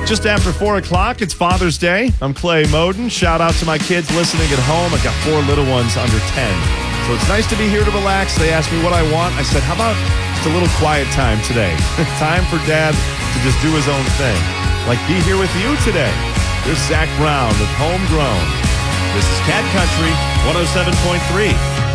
Just after 4 o'clock, it's Father's Day. I'm Clay Moden. Shout out to my kids listening at home. I've got 4 little ones under 10. So it's nice to be here to relax. They asked me what I want. I said, how about just a little quiet time today? Time for Dad to just do his own thing. Like be here with you today. There's Zach Brown with Homegrown. This is Cat Country 107.3.